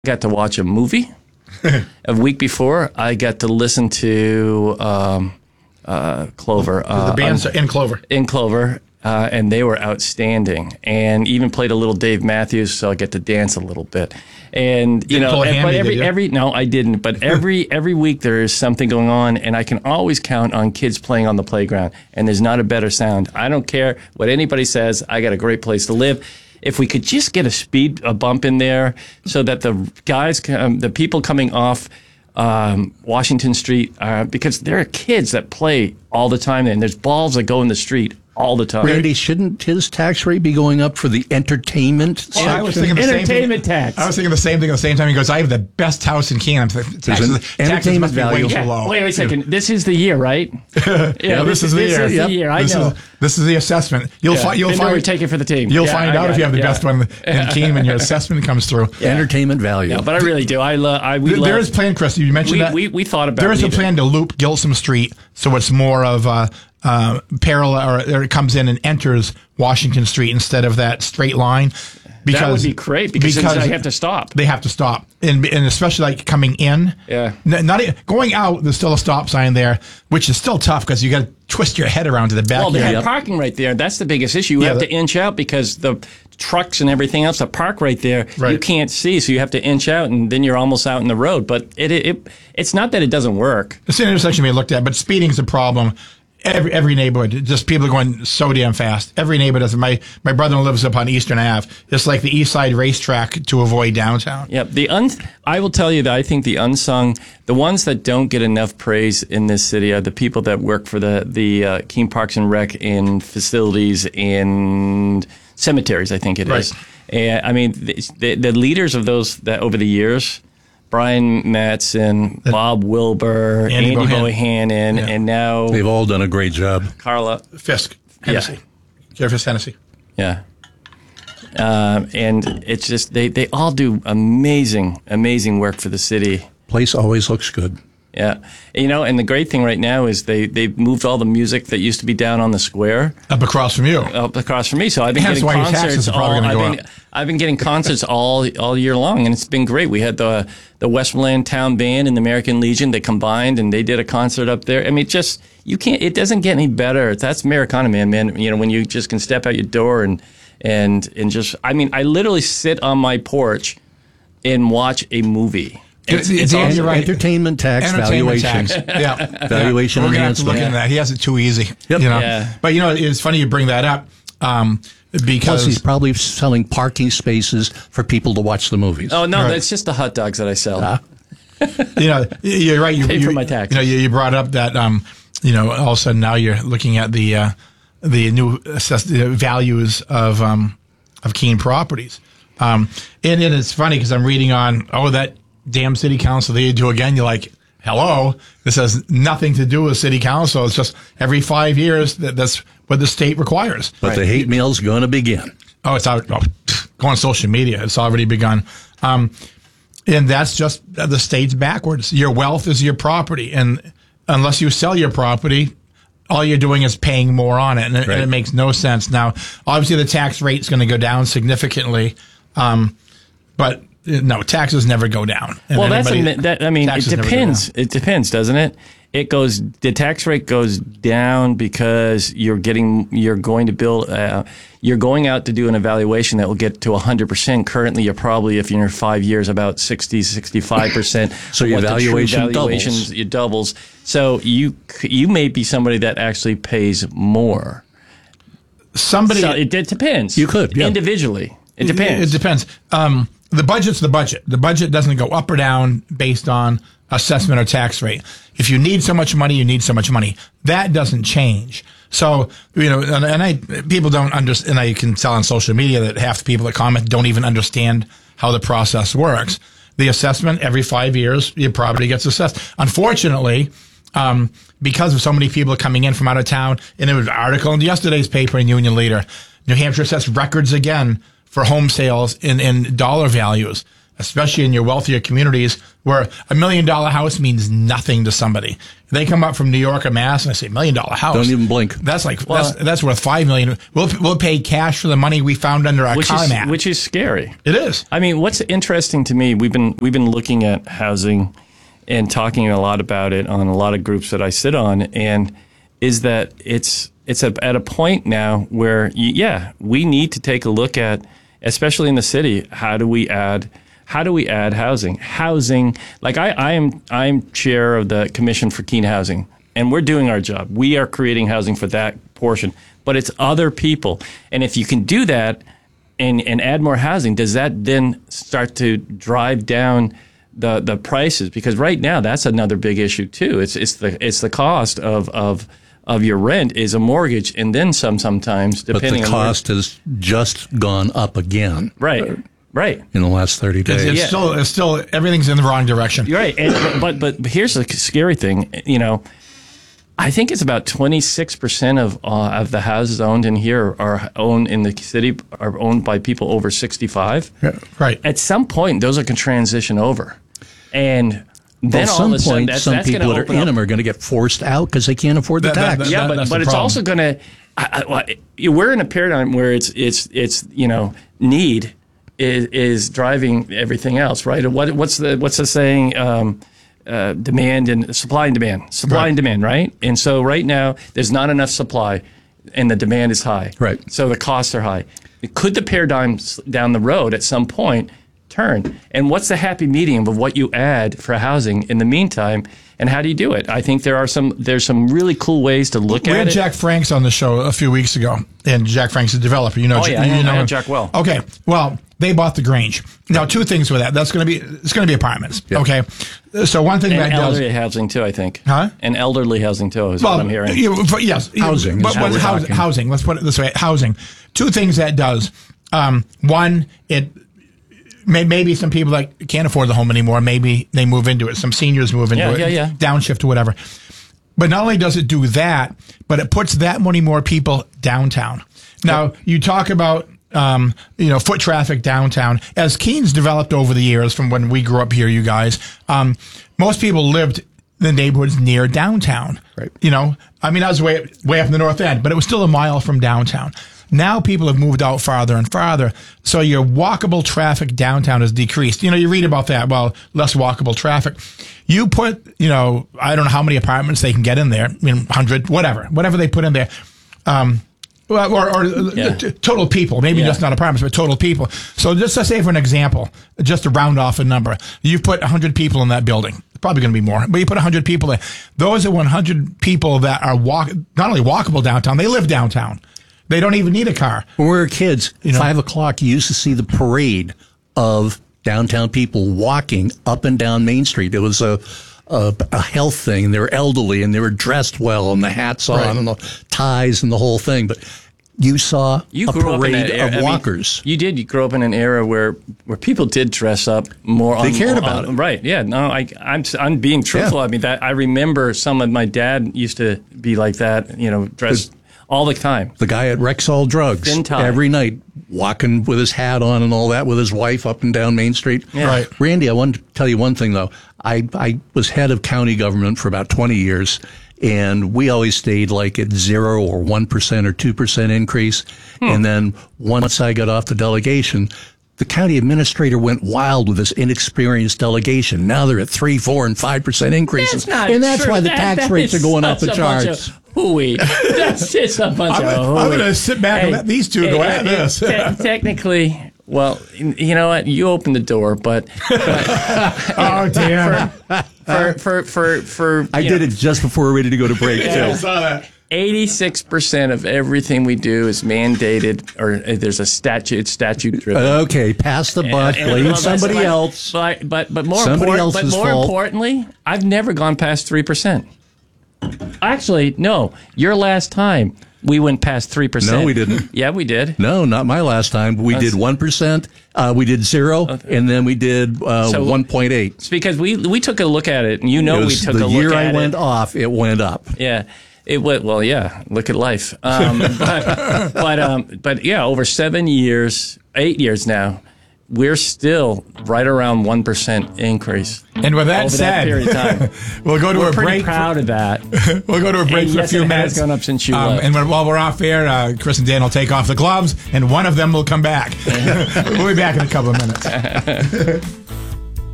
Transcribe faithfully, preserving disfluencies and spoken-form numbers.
got to watch a movie. A week before, I got to listen to um, uh, Clover. Uh, the band's um, in Clover. In Clover, uh, and they were outstanding. And even played a little Dave Matthews, so I get to dance a little bit. And you didn't know, pull a and, Hammy, but every did you? every no, I didn't. But every every week there is something going on, and I can always count on kids playing on the playground. And there's not a better sound. I don't care what anybody says. I got a great place to live. If we could just get a speed a bump in there, so that the guys, um, the people coming off um, Washington Street, uh, because there are kids that play all the time, and there's balls that go in the street all the time. Randy, shouldn't his tax rate be going up for the entertainment? Well, I was thinking the entertainment same tax. Thing. I was thinking the same thing at the same time. He goes, "I have the best house in Keene. Taxes, taxes entertainment must be way value. too Yeah. low." Wait, wait a second. This is the year, right? yeah, yeah, this, this is the this year. is the Yep. year. I this know. Is, this is the assessment. You'll Yeah. find. You'll Then find. we're taking for the team. You'll Yeah, find I out got if you have it. the Yeah. best one in Keene when your assessment comes through. Yeah. Entertainment value. Yeah, but I really do. I love. I we There, there love, is a plan, Chris. You mentioned we, that. we we thought about. There is a leaving. plan to loop Gilsum Street, so it's more of a uh, parallel, or, or it comes in and enters Washington Street instead of that straight line. Because, that would be great because, because I have to stop. They have to stop, and, and especially like coming in. Yeah. N- not e- going out. There's still a stop sign there, which is still tough because you got to twist your head around to the back. Well, they of have your- parking right there. That's the biggest issue. You Yeah, have that- to inch out because the trucks and everything else that park right there, Right. you can't see, so you have to inch out, and then you're almost out in the road. But it, it, it it's not that it doesn't work. It's an intersection we looked at, but speeding's a problem. Every every neighborhood, just people are going so damn fast. Every neighborhood does it. My my brother lives up on Eastern Ave. It's like the East Side racetrack to avoid downtown. Yep. The un- I will tell you that I think the unsung, the ones that don't get enough praise in this city are the people that work for the the uh, Keene Parks and Rec in facilities and cemeteries. I think it is. Right. And I mean, the, the, the leaders of those that over the years. Brian Mattson, Bob Wilbur, Andy Andy Bohannon. Bohannon, Yeah. and now They've all done a great job. Carla. Fisk, Hennessy, Jerry Fisk, Hennessy. Yeah. Um, and it's just, they, they all do amazing, amazing work for the city. Place always looks good. Yeah. You know, and the great thing right now is they, they've moved all the music that used to be down on the square Up across from you. up across from me. So I've been That's getting why your concerts taxes are all, probably I've gonna been, go I've been getting concerts all all year long, and it's been great. We had the the Westmoreland Town Band and the American Legion. They combined and they did a concert up there. I mean, just you can't. It doesn't get any better. That's Americana, man. Man, you know, when you just can step out your door and and and just. I mean, I literally sit on my porch and watch a movie. It's, Dan, it's you're awesome. right. Entertainment tax Entertainment valuation. tax. Yeah. Valuation We're going to have to look enhancement. into that. He has it too easy. Yep. You know? Yeah. But, you know, it's funny you bring that up um, Plus, because he's probably selling parking spaces for people to watch the movies. Oh no, Right. that's just the hot dogs that I sell. Ah. you know, you're right. You, Pay you, for my tax. You know, you, you brought up that, um, you know, all of a sudden now you're looking at the uh, the new assessed the values of um, of Keene properties. Um, and, and it's funny because I'm reading on, oh, that damn city council they do again. You're like, hello, this has nothing to do with city council. It's just every five years that, that's what the state requires. But the hate mail's going to begin. Oh, it's out. Oh, go on social media. It's already begun. Um, and that's just the state's backwards. Your wealth is your property. And unless you sell your property, all you're doing is paying more on it. And, it, Right. and it makes no sense. Now, obviously, the tax rate is going to go down significantly. Um, but no, taxes never go down. And Well, that's everybody- a, that. I mean, it taxes never go depends. down. It depends, doesn't it? It goes. The tax rate goes down because you're getting. You're going to build. Uh, you're going out to do an evaluation that will get to one hundred percent. Currently, you're probably, if you're in five years, about sixty, sixty-five percent. So your valuation doubles. It doubles. So you you may be somebody that actually pays more. Somebody. So it, it depends. You could, yeah. individually. It depends. It depends. Um, the budget's the budget. The budget doesn't go up or down based on assessment or tax rate. If you need so much money, you need so much money. That doesn't change. So, you know, and, and I, people don't understand, and I can tell on social media that half the people that comment don't even understand how the process works. The assessment, every five years, your property gets assessed. Unfortunately, um, because of so many people coming in from out of town, and there was an article in yesterday's paper in Union Leader, New Hampshire sets records again for home sales in, in dollar values. especially in your wealthier communities where a million dollar house means nothing to somebody. They come up from New York or Mass and I say, million dollar house. Don't even blink. That's like, well, that's, that's worth five million. We'll, we'll pay cash for the money we found under our which car is, mat. which is scary. It is. I mean, what's interesting to me, we've been, we've been looking at housing and talking a lot about it on a lot of groups that I sit on, and is that it's, it's a, at a point now where, yeah, we need to take a look at, especially in the city, how do we add how do we add housing? Housing, like I, I am I'm chair of the Commission for Keene Housing, and we're doing our job. We are creating housing for that portion, but it's other people. And if you can do that and, and add more housing, does that then start to drive down the, the prices? Because right now that's another big issue too. It's it's the it's the cost of of of your rent is a mortgage, and then some sometimes, depending but the on cost where, has just gone up again. Right, right. In the last thirty days. It's, it's Yeah. still, it's still, everything's in the wrong direction. You're right. And, but, but here's the scary thing. You know, I think it's about twenty-six percent of uh, of the houses owned in here are owned in the city are owned by people over sixty-five. Yeah, right. At some point, those are going to transition over, and then At all some of a sudden, point, that's, some that's people gonna that are open in up. them are going to get forced out because they can't afford the That- that- tax. that- Yeah, but that's but the it's problem. also going to. I, I, we're in a paradigm where it's it's it's you know need is is driving everything else, right? What what's the what's the saying? Um, uh, demand and supply and demand, supply Right. and demand, right? And so right now there's not enough supply, and the demand is high, Right. So the costs are high. Could the paradigm s- down the road at some point turn? And what's the happy medium of what you add for housing in the meantime? And how do you do it? I think there are some there's some really cool ways to look We at had it. Jack Franks on the show a few weeks ago, and Jack Franks is a developer. You know, Oh, yeah, I you know- I know him. Jack well. Okay, well, they bought the Grange. Now, two things with that. That's going to be it's going to be apartments. Okay, so one thing And that does. elderly housing too, I think. Huh? And elderly housing too is Well, what I'm hearing. you- for- yes, Housing But is what what we're housing, talking. housing? Let's put it this way: housing. Two things that does. Um, one, it may, maybe some people that can't afford the home anymore. Maybe they move into it. Some seniors move into Yeah, it. yeah, yeah. Downshift or whatever. But not only does it do that, but it puts that many more people downtown. Now, you talk about, um, you know, foot traffic downtown. As Keene's developed over the years from when we grew up here, you guys, um, most people lived in the neighborhoods near downtown. Right. You know, I mean, I was way, way up in the north end, but it was still a mile from downtown. Now people have moved out farther and farther, so your walkable traffic downtown has decreased. You know, you read about that. Well, less walkable traffic. You put, you know, I don't know how many apartments they can get in there. I mean, one hundred, whatever, whatever they put in there. Um, well, or, or Yeah. t- total people, maybe Yeah. just not apartments, but total people. So just to say for an example, just to round off a number, you put one hundred people in that building. Probably going to be more, but you put one hundred people there. Those are one hundred people that are walk, not only walkable downtown, they live downtown. They don't even need a car. When we were kids, know? five o'clock, you used to see the parade of downtown people walking up and down Main Street. It was a a, a health thing, and they were elderly, and they were dressed well, and the hats on, Right. and the ties, and the whole thing. But you saw You a grew up in parade that era. of I mean, walkers. you did. You grew up in an era where where people did dress up more. They on, cared on- about it. right? Yeah. No, I, I'm I'm being truthful. Yeah. I mean, that I remember some of my dad used to be like that. You know, dressed all the time. The guy at Rexall Drugs Thin tie. every night walking with his hat on and all that with his wife up and down Main Street. Yeah. Right. Randy, I want to tell you one thing though. I, I was head of county government for about twenty years, and we always stayed like at zero or one percent or two percent increase. Hmm. And then once I got off the delegation, the county administrator went wild with this inexperienced delegation. Now they're at three, four, and five percent increases, and that's true. why the That- tax that rates are is going up the such a bunch charts. of Hooey. That's just a bunch I'm of gonna- hooey. I'm gonna sit back and let these two go at this. te- technically, well, you know what? You opened the door, but Oh, damn. for for for for I you did know, it just before we're ready to go to break, I too. saw that. eighty-six percent of everything we do is mandated, or uh, there's a statute, it's statute driven. Okay, pass the buck, And- blame well, that's somebody like- else. But but but more Somebody important, but else's more fault. importantly, I've never gone past three percent. Actually, no. Your last time we went past three percent. No, we didn't. Yeah, we did. No, not my last time. We did one percent, uh, we did zero, and then we did uh, So- one point eight. It's because we we took a look at it, and you know It we was took the a year look I at went it. off, it went up. Yeah. It went well. Yeah, look at life. Um, but but um, but yeah, over seven years, eight years now, we're still right around one percent increase. And with that over said, that period of time. we'll go to We're a pretty break. proud of that. We'll go to a break And for yes, a few it has minutes. gone up since you um, left. And when, while we're off air, uh, Chris and Dan will take off the gloves, and one of them will come back. We'll be back in a couple of minutes.